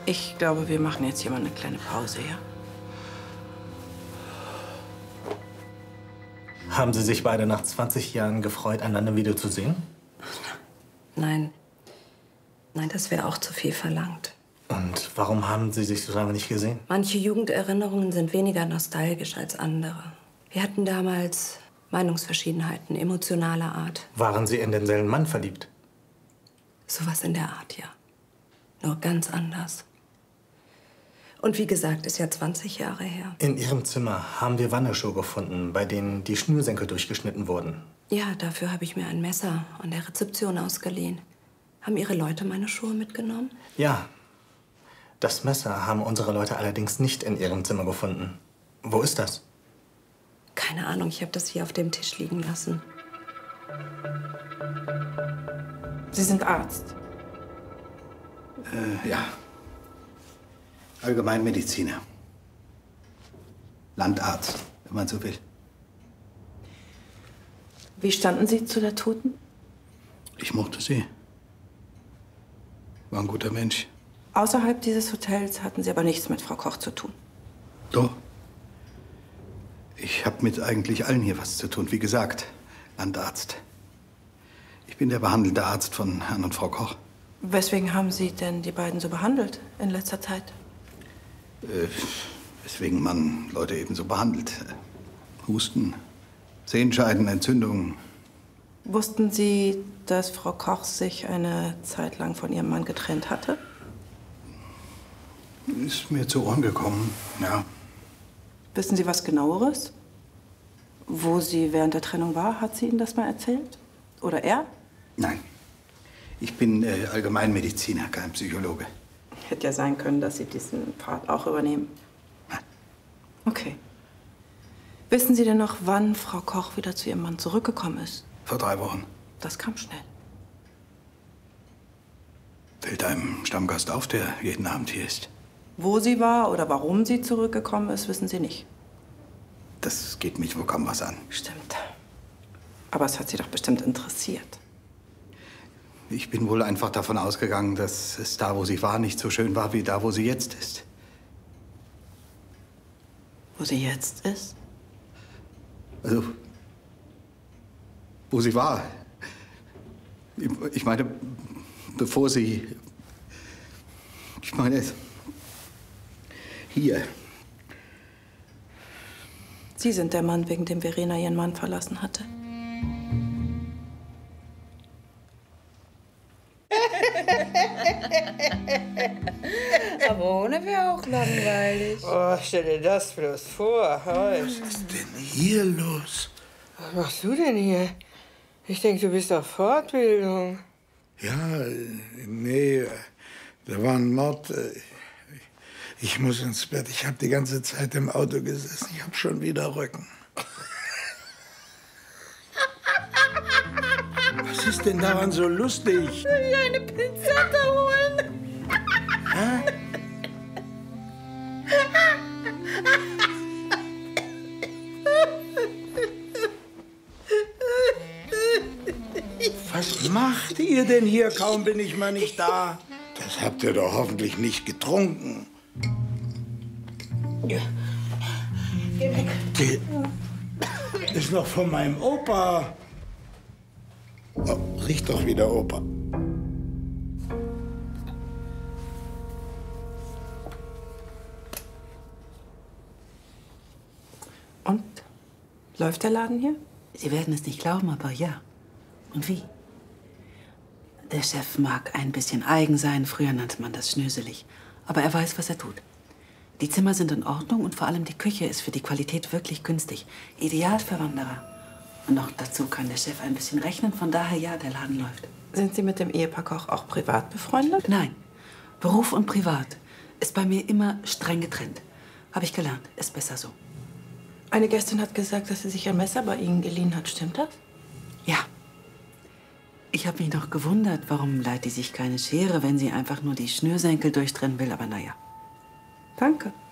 Ich glaube, wir machen jetzt hier mal eine kleine Pause, ja? Haben Sie sich beide nach 20 Jahren gefreut, einander wiederzusehen? Nein. Nein, das wäre auch zu viel verlangt. Und warum haben Sie sich so lange nicht gesehen? Manche Jugenderinnerungen sind weniger nostalgisch als andere. Wir hatten damals Meinungsverschiedenheiten emotionaler Art. Waren Sie in denselben Mann verliebt? Sowas in der Art, ja. Nur ganz anders. Und wie gesagt, ist ja 20 Jahre her. In Ihrem Zimmer haben wir Wanderschuhe gefunden, bei denen die Schnürsenkel durchgeschnitten wurden. Ja, dafür habe ich mir ein Messer an der Rezeption ausgeliehen. Haben Ihre Leute meine Schuhe mitgenommen? Ja. Das Messer haben unsere Leute allerdings nicht in Ihrem Zimmer gefunden. Wo ist das? Keine Ahnung, ich habe das hier auf dem Tisch liegen lassen. Sie sind Arzt. Ja. Allgemeinmediziner. Landarzt, wenn man so will. Wie standen Sie zu der Toten? Ich mochte sie. War ein guter Mensch. Außerhalb dieses Hotels hatten Sie aber nichts mit Frau Koch zu tun. Doch. Ich habe mit eigentlich allen hier was zu tun. Wie gesagt, Landarzt. Ich bin der behandelnde Arzt von Herrn und Frau Koch. Weswegen haben Sie denn die beiden so behandelt in letzter Zeit? Weswegen man Leute eben so behandelt. Husten, Sehenscheiden, Entzündungen. Wussten Sie, dass Frau Koch sich eine Zeit lang von ihrem Mann getrennt hatte? Ist mir zu Ohren gekommen, ja. Wissen Sie was Genaueres? Wo sie während der Trennung war, hat sie Ihnen das mal erzählt? Oder er? Nein. Ich bin Allgemeinmediziner, kein Psychologe. Hätte ja sein können, dass Sie diesen Part auch übernehmen. Nein. Okay. Wissen Sie denn noch, wann Frau Koch wieder zu ihrem Mann zurückgekommen ist? Vor 3 Wochen. Das kam schnell. Fällt einem Stammgast auf, der jeden Abend hier ist. Wo sie war oder warum sie zurückgekommen ist, wissen Sie nicht. Das geht mich wohl kaum was an. Stimmt. Aber es hat Sie doch bestimmt interessiert. Ich bin wohl einfach davon ausgegangen, dass es da, wo sie war, nicht so schön war wie da, wo sie jetzt ist. Wo sie jetzt ist? Also, wo sie war. Ich meine, bevor sie... Ich meine, hier. Sie sind der Mann, wegen dem Verena ihren Mann verlassen hatte. Aber ohne wäre auch langweilig. Oh, stell dir das bloß vor. Was ist denn hier los? Was machst du denn hier? Ich denke, du bist auf Fortbildung. Ja, nee, da war ein Mord. Ich muss ins Bett. Ich habe die ganze Zeit im Auto gesessen. Ich habe schon wieder Rücken. Was ist denn daran so lustig? Soll ich eine Pinzette holen? Hä? Was macht ihr denn hier? Kaum bin ich mal nicht da. Das habt ihr doch hoffentlich nicht getrunken. Geh weg. Die ist noch von meinem Opa. Oh, riecht doch wieder Opa. Und? Läuft der Laden hier? Sie werden es nicht glauben, aber ja. Und wie? Der Chef mag ein bisschen eigen sein. Früher nannte man das schnöselig. Aber er weiß, was er tut. Die Zimmer sind in Ordnung und vor allem die Küche ist für die Qualität wirklich günstig. Ideal für Wanderer. Und noch dazu kann der Chef ein bisschen rechnen. Von daher, ja, der Laden läuft. Sind Sie mit dem Ehepaar Koch auch privat befreundet? Nein. Beruf und Privat ist bei mir immer streng getrennt. Habe ich gelernt. Ist besser so. Eine Gästin hat gesagt, dass sie sich ein Messer bei Ihnen geliehen hat. Stimmt das? Ja. Ich habe mich noch gewundert, warum leiht die sich keine Schere, wenn sie einfach nur die Schnürsenkel durchtrennen will. Aber naja. Danke.